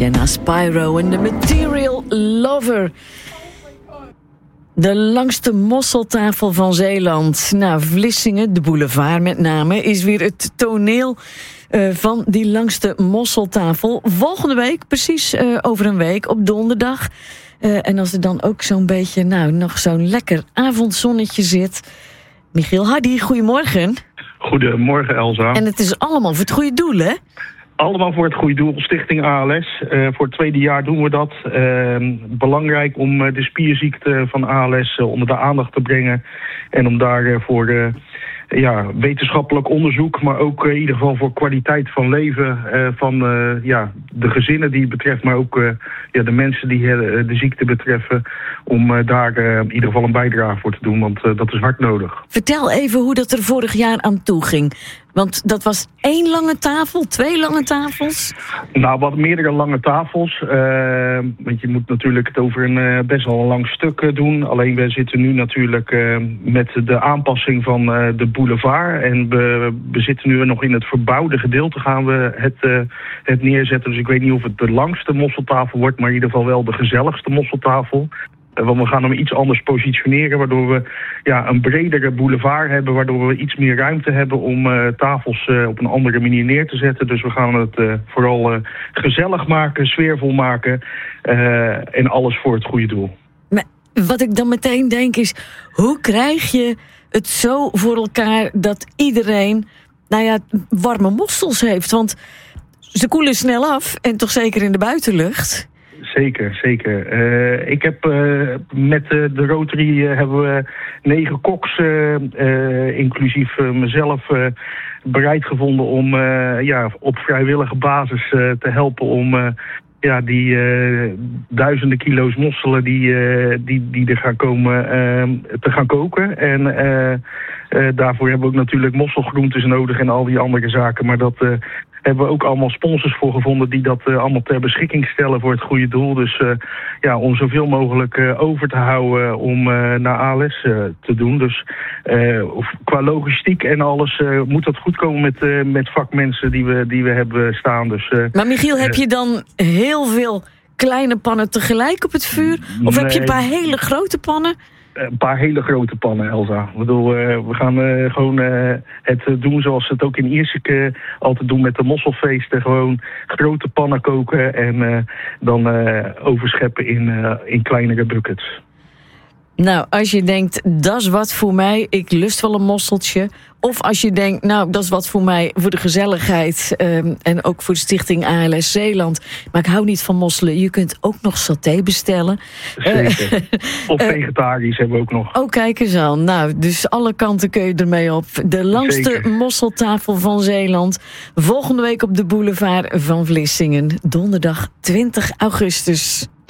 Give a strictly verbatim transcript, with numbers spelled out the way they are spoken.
Jenna Spyro en de Material Lover. De langste mosseltafel van Zeeland. Nou, Vlissingen, de boulevard met name, is weer het toneel uh, van die langste mosseltafel. Volgende week, precies uh, over een week, op donderdag. Uh, en als er dan ook zo'n beetje, nou, nog zo'n lekker avondzonnetje zit. Michiel Hardy, goedemorgen. Goedemorgen, Elsa. En het is allemaal voor het goede doel, hè? Allemaal voor het goede doel. Stichting A L S. Uh, voor het tweede jaar doen we dat. Uh, belangrijk om uh, de spierziekte van A L S uh, onder de aandacht te brengen. En om daarvoor uh, ja, wetenschappelijk onderzoek, maar ook uh, in ieder geval voor kwaliteit van leven uh, van uh, ja, de gezinnen die het betreft, maar ook uh, ja, de mensen die uh, de ziekte betreffen, om uh, daar uh, in ieder geval een bijdrage voor te doen, want uh, dat is hard nodig. Vertel even hoe dat er vorig jaar aan toe ging. Want dat was één lange tafel, twee lange tafels? Nou, wat meerdere lange tafels. Uh, want je moet natuurlijk het over een uh, best wel een lang stuk uh, doen. Alleen we zitten nu natuurlijk uh, met de aanpassing van uh, de boulevard. En we, we zitten nu nog in het verbouwde gedeelte gaan we het, uh, het neerzetten. Dus ik weet niet of het de langste mosseltafel wordt, maar in ieder geval wel de gezelligste mosseltafel. Want we gaan hem iets anders positioneren, waardoor we ja, een bredere boulevard hebben, waardoor we iets meer ruimte hebben om uh, tafels uh, op een andere manier neer te zetten. Dus we gaan het uh, vooral uh, gezellig maken, sfeervol maken uh, en alles voor het goede doel. Maar wat ik dan meteen denk is, hoe krijg je het zo voor elkaar dat iedereen, nou ja, warme mossels heeft? Want ze koelen snel af en toch zeker in de buitenlucht. Zeker, zeker. Uh, ik heb uh, met uh, de Rotary uh, hebben we negen koks, uh, uh, inclusief uh, mezelf, uh, bereid gevonden om uh, ja, op vrijwillige basis uh, te helpen om uh, ja, die uh, duizenden kilo's mosselen die, uh, die, die er gaan komen uh, te gaan koken. En uh, uh, daarvoor hebben we ook natuurlijk mosselgroentes nodig en al die andere zaken, maar dat... Uh, hebben we ook allemaal sponsors voor gevonden die dat uh, allemaal ter beschikking stellen voor het goede doel. Dus uh, ja, om zoveel mogelijk uh, over te houden om uh, naar A L S uh, te doen. Dus uh, qua logistiek en alles uh, moet dat goed komen met, uh, met vakmensen die we, die we hebben staan. Dus, uh, maar Michiel, heb je dan heel veel kleine pannen tegelijk op het vuur? Of nee. Heb je een paar hele grote pannen? Een paar hele grote pannen, Elsa. Ik bedoel, uh, we gaan uh, gewoon uh, het doen zoals we het ook in Ierseke altijd doen met de mosselfeesten. Gewoon grote pannen koken en uh, dan uh, overscheppen in, uh, in kleinere buckets. Nou, als je denkt, dat is wat voor mij, ik lust wel een mosseltje. Of als je denkt, nou, dat is wat voor mij, voor de gezelligheid. Um, en ook voor de stichting A L S Zeeland. Maar ik hou niet van mosselen. Je kunt ook nog saté bestellen. Zeker. Uh, of vegetarisch uh, hebben we ook nog. Oh, kijk eens aan. Nou, dus alle kanten kun je ermee op. De langste Zeker. Mosseltafel van Zeeland. Volgende week op de boulevard van Vlissingen. Donderdag twintig augustus.